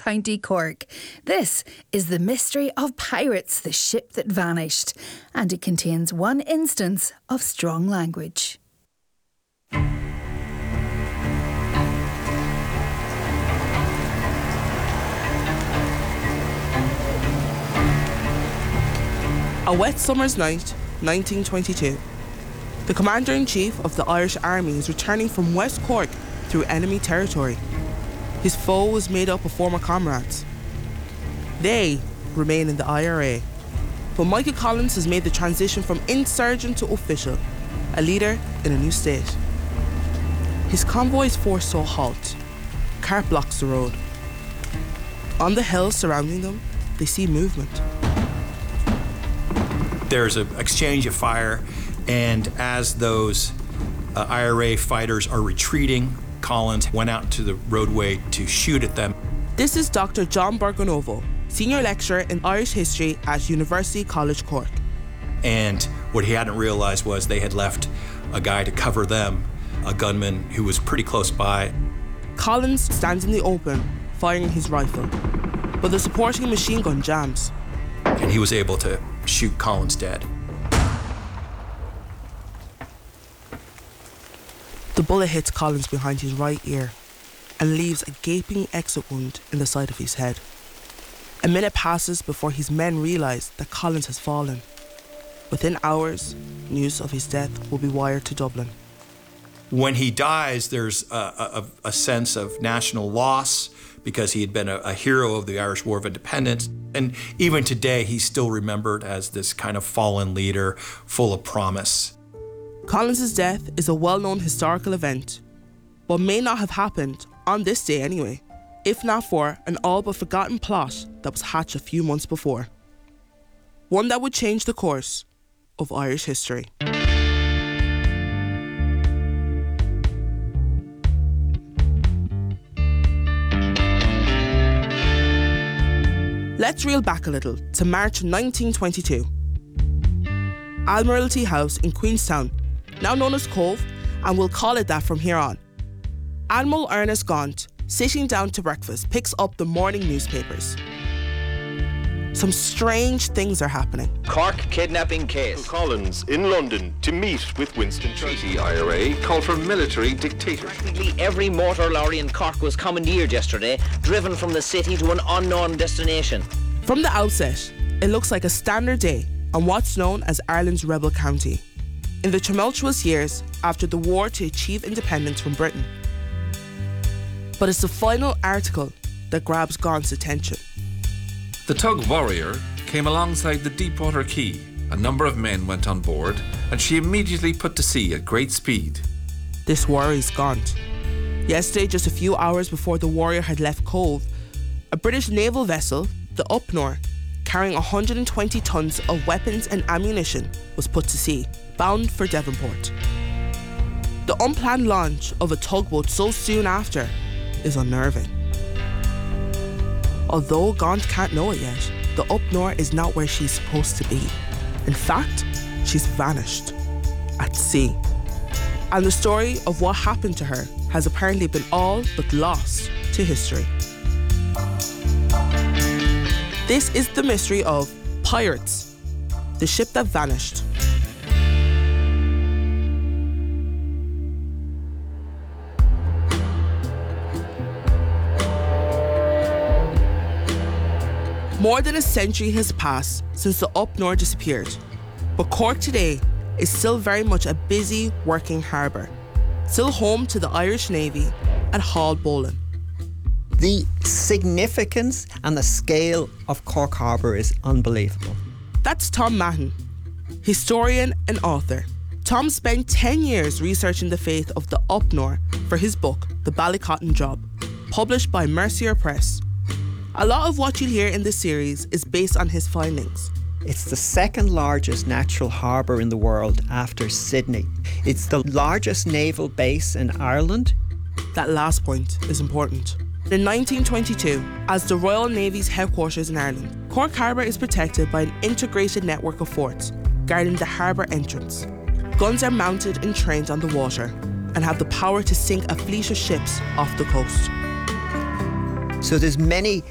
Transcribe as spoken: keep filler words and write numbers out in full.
County Cork. This is The Mystery of Pirates, the ship that vanished, and it contains one instance of strong language. A wet summer's night, nineteen twenty-two. The Commander-in-Chief of the Irish Army is returning from West Cork through enemy territory. His foe was made up of former comrades. They remain in the I R A. But Michael Collins has made the transition from insurgent to official, a leader in a new state. His convoy is forced to a halt. Cart blocks the road. On the hills surrounding them, they see movement. There's an exchange of fire, and as those uh, I R A fighters are retreating, Collins went out to the roadway to shoot at them. This is Doctor John Borgonovo, Senior Lecturer in Irish History at University College Cork. And what he hadn't realized was they had left a guy to cover them, a gunman who was pretty close by. Collins stands in the open, firing his rifle, but the supporting machine gun jams. And he was able to shoot Collins dead. The bullet hits Collins behind his right ear and leaves a gaping exit wound in the side of his head. A minute passes before his men realise that Collins has fallen. Within hours, news of his death will be wired to Dublin. When he dies, there's a, a, a sense of national loss because he had been a, a hero of the Irish War of Independence. And even today, he's still remembered as this kind of fallen leader, full of promise. Collins' death is a well-known historical event, but may not have happened on this day anyway, if not for an all-but-forgotten plot that was hatched a few months before. One that would change the course of Irish history. Let's reel back a little to March nineteen twenty-two. Admiralty House in Queenstown, now known as Cove, and we'll call it that from here on. Admiral Ernest Gaunt, sitting down to breakfast, picks up the morning newspapers. Some strange things are happening. Cork kidnapping case. Collins in London to meet with Winston Churchill. I R A called for military dictatorship. Practically every motor lorry in Cork was commandeered yesterday, driven from the city to an unknown destination. From the outset, it looks like a standard day on what's known as Ireland's rebel county, in the tumultuous years after the war to achieve independence from Britain. But it's the final article that grabs Gaunt's attention. The tug Warrior came alongside the Deepwater Quay. A number of men went on board, and she immediately put to sea at great speed. This worries Gaunt. Yesterday, just a few hours before the Warrior had left Cove, a British naval vessel, the Up-Nor, carrying one hundred twenty tonnes of weapons and ammunition, was put to sea, bound for Devonport. The unplanned launch of a tugboat so soon after is unnerving. Although Gaunt can't know it yet, the Up-Nor is not where she's supposed to be. In fact, she's vanished at sea. And the story of what happened to her has apparently been all but lost to history. This is the mystery of Pirates, the ship that vanished. More than a century has passed since the Up-Nor disappeared, but Cork today is still very much a busy working harbour, still home to the Irish Navy at Hall Bolan. The significance and the scale of Cork Harbour is unbelievable. That's Tom Mahon, historian and author. Tom spent ten years researching the fate of the Up-Nor for his book, The Ballycotton Job, published by Mercier Press. A lot of what you'll hear in this series is based on his findings. It's the second largest natural harbour in the world after Sydney. It's the largest naval base in Ireland. That last point is important. In nineteen twenty-two, as the Royal Navy's headquarters in Ireland, Cork Harbour is protected by an integrated network of forts guarding the harbour entrance. Guns are mounted and trained on the water and have the power to sink a fleet of ships off the coast. So there's many